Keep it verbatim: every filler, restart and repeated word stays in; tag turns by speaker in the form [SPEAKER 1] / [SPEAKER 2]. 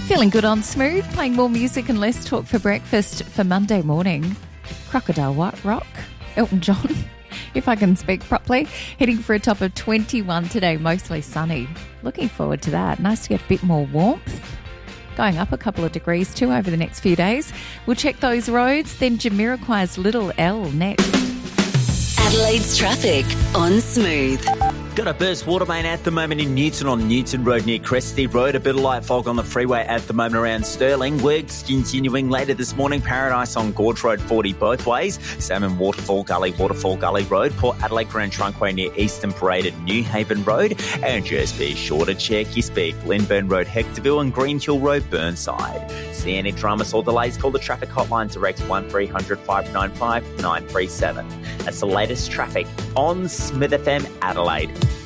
[SPEAKER 1] Feeling good on Smooth, playing more music and less talk for breakfast for Monday morning. Crocodile White Rock, Elton John, if I can speak properly. Heading for a top of twenty-one today, mostly sunny. Looking forward to that. Nice to get a bit more warmth. Going up a couple of degrees too over the next few days. We'll check those roads, then Jamiroquai's Little L next.
[SPEAKER 2] Adelaide's traffic on Smooth.
[SPEAKER 3] Got a burst water main at the moment in Newton on Newton Road near Cresty Road. A bit of light fog on the freeway at the moment around Stirling. Works continuing later this morning. Paradise on Gorge Road forty both ways. Same in Waterfall Gully, Waterfall Gully Road. Port Adelaide Grand Trunkway near Eastern Parade at New Haven Road. And just be sure to check your speed. Glenburn Road, Hectorville and Green Hill Road, Burnside. See any dramas or delays, call the traffic hotline direct one three hundred five nine five nine three seven. That's the latest traffic on Smith F M Adelaide.